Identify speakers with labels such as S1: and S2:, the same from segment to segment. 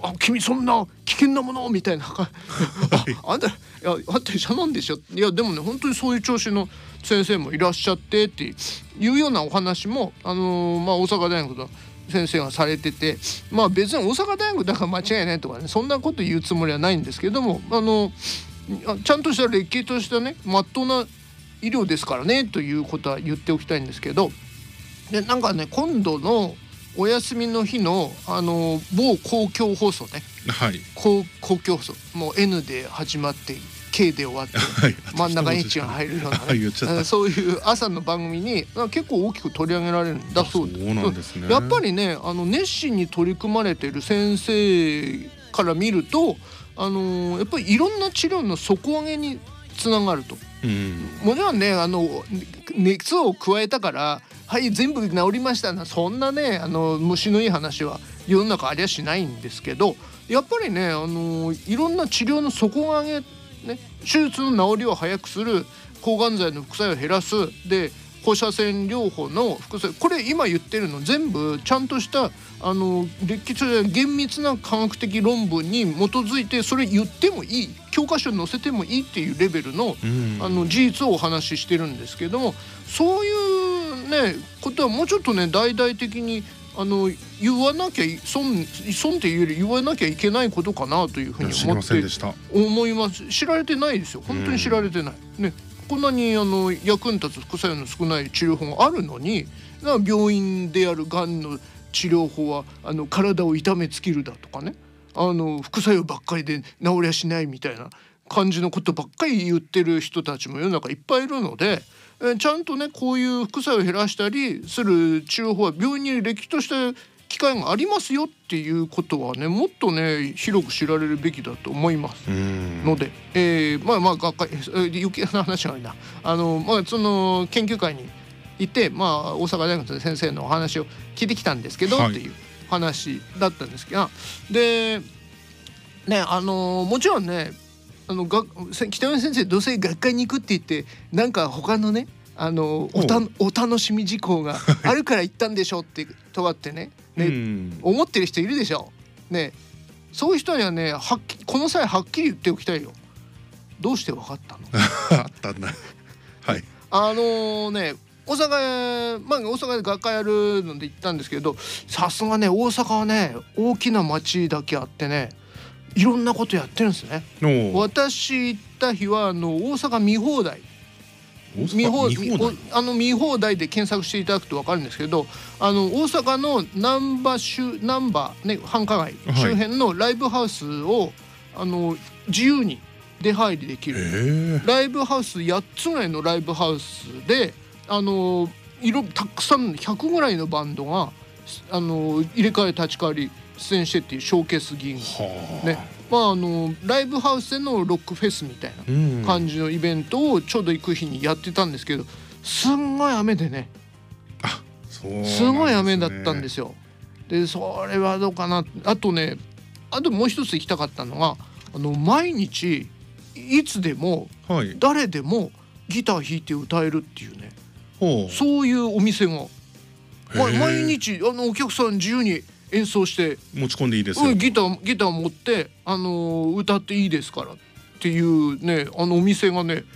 S1: 君そんな危険なものみたいなあんたいやあんた医者なんでしょ。いやでもね本当にそういう調子の先生もいらっしゃってっていうようなお話も大阪大学の先生がされてて、別に大阪大学だから間違いないとかねそんなこと言うつもりはないんですけどもちゃんとしたれっきとしたねまっとうな医療ですからねということは言っておきたいんですけど、でなんかね今度のお休みの日の某公共放送ね、
S2: はい、
S1: 公共放送もう N で始まって K で終わって、はい、真ん中に H が入るようなねそういう朝の番組に結構大きく取り上げられるんだそうです。
S2: そうなんですね。
S1: やっぱりね熱心に取り組まれている先生から見るとやっぱりいろんな治療の底上げにつながると、もちろんね熱を加えたからはい全部治りましたなそんなね虫のいい話は世の中ありゃしないんですけど、やっぱりねいろんな治療の底上げね、手術の治りを早くする、抗がん剤の副作用を減らすで放射線療法の副作用、これ今言ってるの全部ちゃんとした歴史的厳密な科学的論文に基づいてそれ言ってもいい教科書に載せてもいいっていうレベルの事実をお話ししてるんですけども、そういうねことはもうちょっとね大々的に言わなきゃ損っていうより言わなきゃいけないことかなというふうに思います。知られてないですよ本当に知られてないね。こんなに役に立つ副作用の少ない治療法があるのに病院でやるがんの治療法は体を痛めつけるだとかね副作用ばっかりで治りゃしないみたいな感じのことばっかり言ってる人たちも世の中いっぱいいるので、ちゃんとねこういう副作用を減らしたりする治療法は病院にれっきとした機会がありますよっていうことはねもっとね広く知られるべきだと思いますので、学会余計な話がないなその研究会に行って大阪大学の先生のお話を聞いてきたんですけど、っていう話だったんですけど、でねもちろんね北山先生どうせ学会に行くって言ってなんか他のねお楽しみ事項があるから行ったんでしょって尖ってね思ってる人いるでしょね。そういう人にはねこの際はっきり言っておきたいよ。どうして分かったの
S2: あったんだはい
S1: 大阪で学会やるので行ったんですけど、さすがね大阪はね大きな町だけあってねいろんなことやってるんですね。私行った日は大阪見放題見放題で検索していただくと分かるんですけど大阪の難波ね繁華街周辺のライブハウスを自由に出入りできるライブハウス8つぐらいのライブハウスでたくさん100ぐらいのバンドが入れ替え立ち替わり出演してっていうショーケース銀ねライブハウスでのロックフェスみたいな感じのイベントをちょうど行く日にやってたんですけど、すんごい雨でねすごい雨だったんですよ。でそれはどうかな。あともう一つ行きたかったのが毎日いつでも誰でもギター弾いて歌えるっていうね、そういうお店が毎日お客さん自由に演奏して
S2: 持ち込んでいいですよ、
S1: ギター持って歌っていいですからっていうねお店がね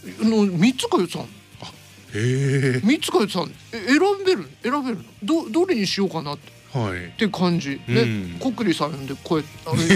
S1: 3つか4つあるの。3つか4つあるの。選べるのどれにしようかなって感じね。コクリさんでこうやって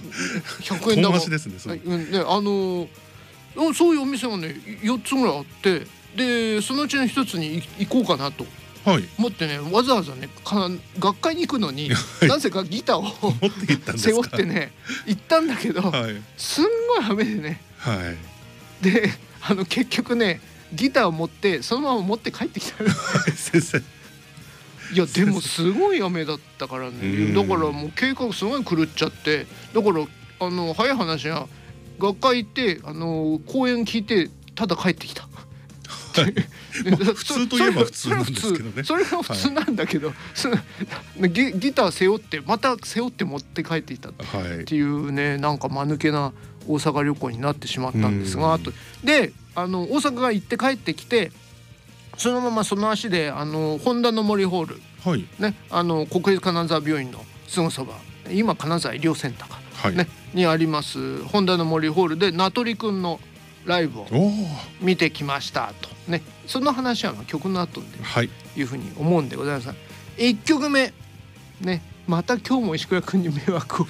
S1: 100円玉
S2: ですねそれ
S1: そういうお店がね4つぐらいあって、でそのうちの1つに行こうかなと持ってねわざわざね学会に行くのになぜかギターを背負ってね行ったんだけど、すんごい雨でね、で結局ねギターを持ってそのまま持って帰ってきた先生いやでもすごい雨だったからね、だからもう計画すごい狂っちゃって、だから早い話は学会行って講演聞いてただ帰ってきた
S2: 普通といえば普通なんですけどね。
S1: それが普通なんだけど、ギター背負ってまた背負って持って帰ってきたっていうね、なんか間抜けな大阪旅行になってしまったんですが、で大阪が行って帰ってきてそのままその足で本田の森ホール、ね、国立金沢病院のすぐそば今金沢医療センターか、
S2: はい
S1: ね、にありますホンダの森ホールで名取くんのライブを見てきましたとね、その話は曲の後でいうふうに思うんでございます。1曲目ね、また今日も石倉くんに迷惑を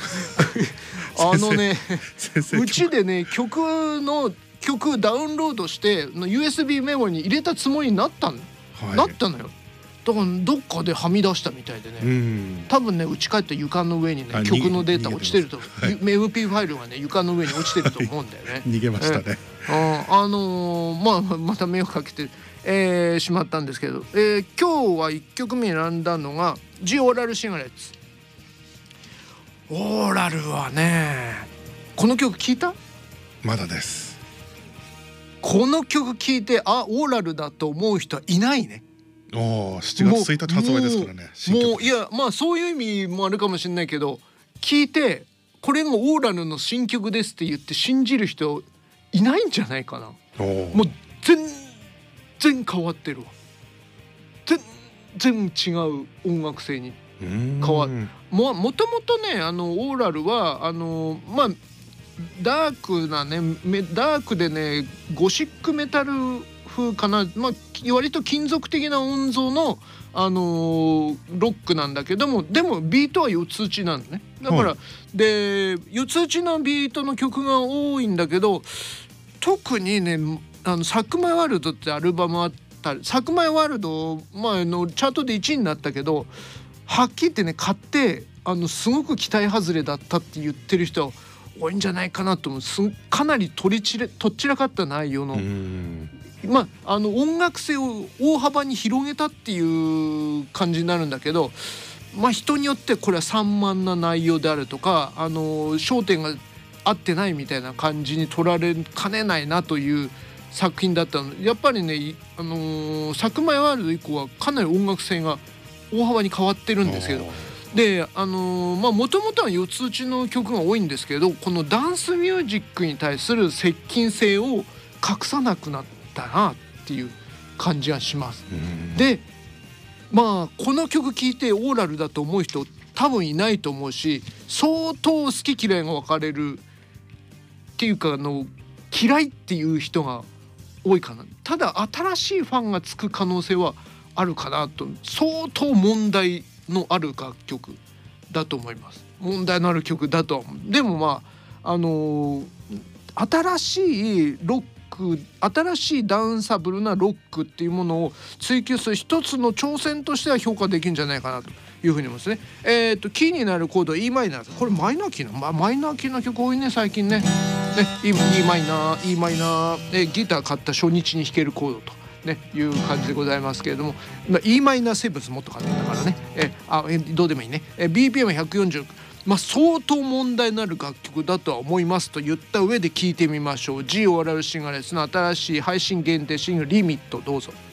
S1: うちでね曲ダウンロードしてUSB メモリに入れたつもりになったのよ。だからどっかではみ出したみたいでね、多分ね家帰った床の上にね曲のデータ落ちてると、MP ファイルがね床の上に落ちてると思うんだよね。
S2: 逃げましたね。
S1: また迷惑かけて、しまったんですけど、今日は1曲目に選んだのがジオーラルシガレッツ。オーラルはね、この曲聞いた？
S2: まだです。
S1: この曲聞いてオーラルだと思う人はいないね。
S2: 7月1日発売ですからね。
S1: もういやそういう意味もあるかもしれないけど、聞いてこれがオーラルの新曲ですって言って信じる人いないんじゃないかな。もう全然変わってるわ。全然違う音楽性に変わる。もともとねオーラルはダークでねゴシックメタル風かな、割と金属的な音像のロックなんだけども、でもビートは四つ打ちなのね。だから、で四つ打ちのビートの曲が多いんだけど、特にねサクマイワールドってアルバムあったり、サクマイワールド、チャートで1位になったけど、はっきり言ってね買ってすごく期待外れだったって言ってる人は多いんじゃないかなと思う。かなりとっちらかった内容の音楽性を大幅に広げたっていう感じになるんだけど、人によってこれは散漫な内容であるとか焦点が合ってないみたいな感じに取られかねないなという作品だったの。やっぱりねサクマイワールド以降はかなり音楽性が大幅に変わってるんですけど、でもともとは四つ打ちの曲が多いんですけど、このダンスミュージックに対する接近性を隠さなくなったなっていう感じがします。でこの曲聴いてオーラルだと思う人多分いないと思うし、相当好き嫌いが分かれるっていうか嫌いっていう人が多いかな。ただ新しいファンがつく可能性はあるかなと。相当問題のある楽曲だと思います。問題のある曲だとは思う。でも新しいロック、新しいダンサブルなロックっていうものを追求する一つの挑戦としては評価できるんじゃないかなというふうに思いますね。キーになるコードは E マイナー、これマイナーキーの、マイナーキーの曲多いね最近ね。E マイナー、ギター買った初日に弾けるコードという感じでございますけれども、E マイナー生物もっと買ってんだからね。どうでもいいね。BPM140、相当問題のある楽曲だとは思いますと言った上で聴いてみましょう。ジオーラルシガレッツの新しい配信限定シングルリミット、どうぞ。